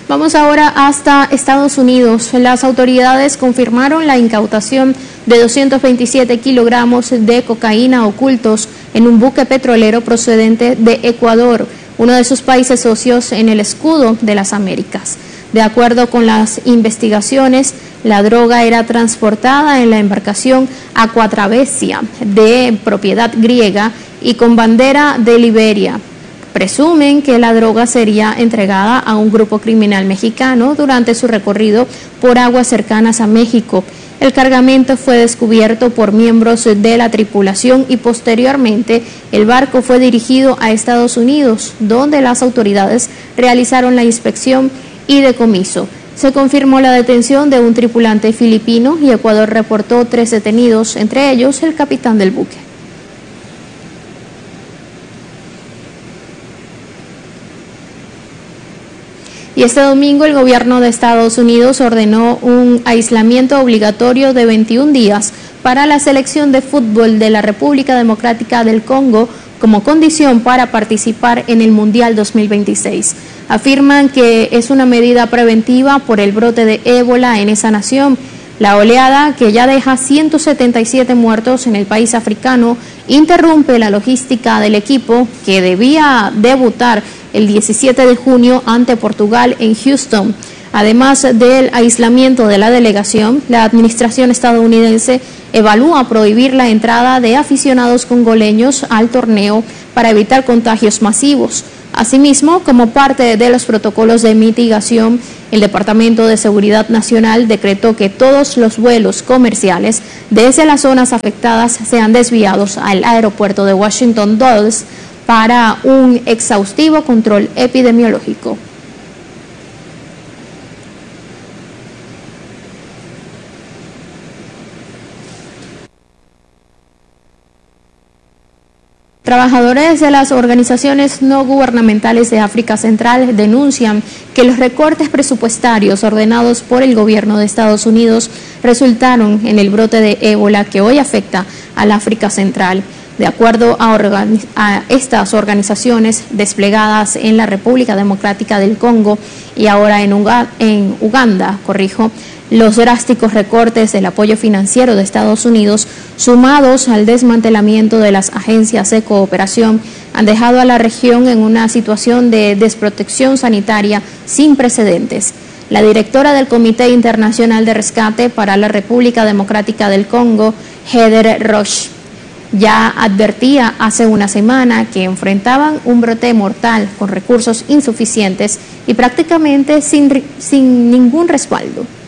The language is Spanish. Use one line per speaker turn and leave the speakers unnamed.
Vamos ahora hasta Estados Unidos. Las autoridades confirmaron la incautación de 227 kilogramos de cocaína ocultos en un buque petrolero procedente de Ecuador, uno de sus países socios en el escudo de las Américas. De acuerdo con las investigaciones, la droga era transportada en la embarcación Aquatravesia, de propiedad griega y con bandera de Liberia. Presumen que la droga sería entregada a un grupo criminal mexicano durante su recorrido por aguas cercanas a México. El cargamento fue descubierto por miembros de la tripulación y posteriormente el barco fue dirigido a Estados Unidos, donde las autoridades realizaron la inspección y decomiso. Se confirmó la detención de un tripulante filipino y Ecuador reportó 3 detenidos, entre ellos el capitán del buque. Y este domingo el gobierno de Estados Unidos ordenó un aislamiento obligatorio de 21 días para la selección de fútbol de la República Democrática del Congo como condición para participar en el Mundial 2026. Afirman que es una medida preventiva por el brote de ébola en esa nación. La oleada, que ya deja 177 muertos en el país africano, interrumpe la logística del equipo que debía debutar el 17 de junio ante Portugal en Houston. Además del aislamiento de la delegación, la administración estadounidense evalúa prohibir la entrada de aficionados congoleños al torneo para evitar contagios masivos. Asimismo, como parte de los protocolos de mitigación, el Departamento de Seguridad Nacional decretó que todos los vuelos comerciales desde las zonas afectadas sean desviados al aeropuerto de Washington Dulles para un exhaustivo control epidemiológico. Trabajadores de las organizaciones no gubernamentales de África Central denuncian que los recortes presupuestarios ordenados por el gobierno de Estados Unidos resultaron en el brote de ébola que hoy afecta al África Central. De acuerdo a estas organizaciones desplegadas en la República Democrática del Congo y ahora en Uganda, los drásticos recortes del apoyo financiero de Estados Unidos, sumados al desmantelamiento de las agencias de cooperación, han dejado a la región en una situación de desprotección sanitaria sin precedentes. La directora del Comité Internacional de Rescate para la República Democrática del Congo, Heather Roche, ya advertía hace una semana que enfrentaban un brote mortal con recursos insuficientes y prácticamente sin ningún respaldo.